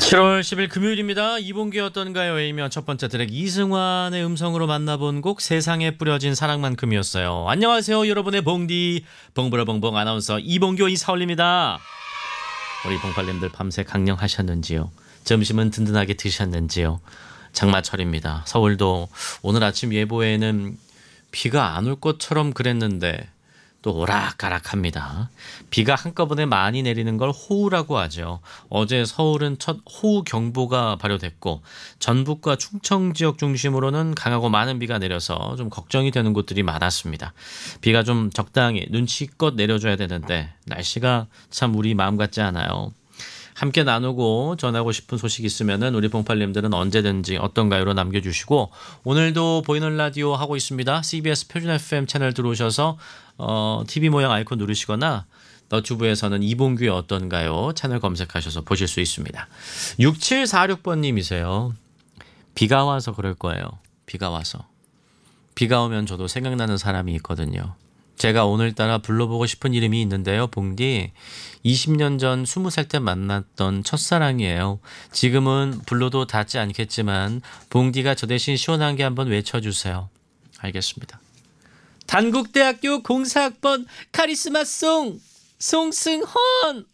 7월 10일 금요일입니다. 이봉규 어떤가요? A면 첫 번째 트랙 이승환의 음성으로 만나본 곡 세상에 뿌려진 사랑만큼이었어요. 안녕하세요 여러분의 봉디 봉브라봉봉 아나운서 이봉규 이사올입니다. 우리 봉팔님들 밤새 강령하셨는지요? 점심은 든든하게 드셨는지요? 장마철입니다. 서울도 오늘 아침 예보에는 비가 안 올 것처럼 그랬는데 또 오락가락합니다. 비가 한꺼번에 많이 내리는 걸 호우라고 하죠. 어제 서울은 첫 호우경보가 발효됐고 전북과 충청 지역 중심으로는 강하고 많은 비가 내려서 좀 걱정이 되는 곳들이 많았습니다. 비가 좀 적당히 눈치껏 내려줘야 되는데 날씨가 참 우리 마음 같지 않아요. 함께 나누고 전하고 싶은 소식 있으면은 우리 봉팔님들은 언제든지 어떤가요로 남겨주시고 오늘도 보이는 라디오 하고 있습니다. CBS 표준 FM 채널 들어오셔서 TV 모양 아이콘 누르시거나 너튜브에서는 이봉규의 어떤가요 채널 검색하셔서 보실 수 있습니다. 6746번님이세요. 비가 와서 그럴 거예요. 비가 와서. 비가 오면 저도 생각나는 사람이 있거든요. 제가 오늘따라 불러보고 싶은 이름이 있는데요. 봉디 20년 전 20살 때 만났던 첫사랑이에요. 지금은 불러도 닿지 않겠지만 봉디가 저 대신 시원한 게 한번 외쳐주세요. 알겠습니다. 단국대학교 공사학번 카리스마송 송승헌.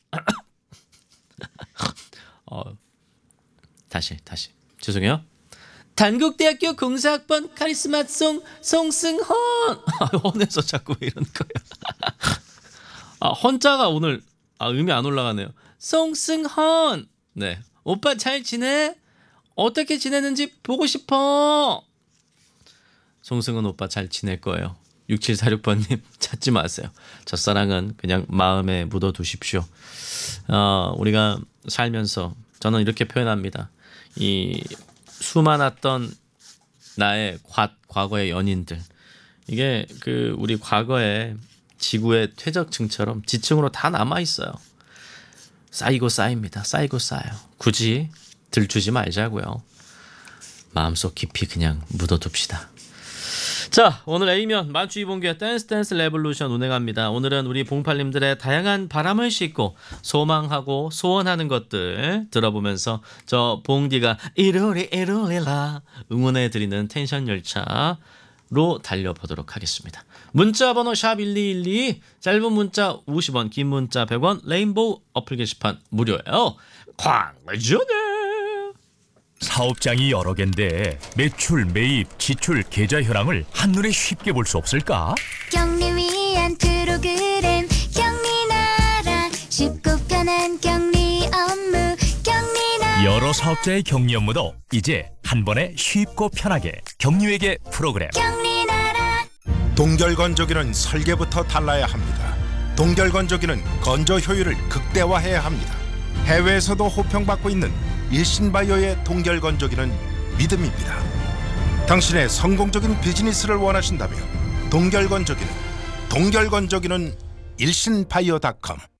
다시 죄송해요. 단국대학교 공사학번 카리스마송 송승헌. 헌에서 자꾸 왜 이러는 거야. 헌자가 오늘 음이 안 올라가네요. 송승헌. 네, 오빠 잘 지내? 어떻게 지내는지 보고 싶어. 송승헌 오빠 잘 지낼 거예요. 6746번님 찾지 마세요. 첫사랑은 그냥 마음에 묻어두십시오. 우리가 살면서 저는 이렇게 표현합니다. 이 수많았던 나의 과거의 연인들, 이게 그 우리 과거의 지구의 퇴적층처럼 지층으로 다 남아 있어요. 쌓이고 쌓입니다. 쌓이고 쌓여요. 굳이 들추지 말자고요. 마음속 깊이 그냥 묻어둡시다. 자, 오늘 A면 만추 이봉규의 댄스 레볼루션 운행합니다. 오늘은 우리 봉팔님들의 다양한 바람을 싣고 소망하고 소원하는 것들 들어보면서 저 봉디가 이루리라 응원해드리는 텐션 열차로 달려보도록 하겠습니다. 문자 번호 샵1212, 짧은 문자 50원, 긴 문자 100원, 레인보우 어플 게시판 무료예요. 광주네. 사업장이 여러 개인데 매출, 매입, 지출, 계좌 현황을 한눈에 쉽게 볼 수 없을까? 경리 위한 프로그램 경리나라 쉽고 편한 경리 업무 경리나라. 여러 사업자의 격리 업무도 이제 한 번에 쉽고 편하게 경리회계 프로그램. 경리나라. 동결건조기는 설계부터 달라야 합니다. 동결건조기는 건조 효율을 극대화해야 합니다. 해외에서도 호평받고 있는 일신바이오의 동결건조기는 믿음입니다. 당신의 성공적인 비즈니스를 원하신다면 동결건조기는 일신바이오.com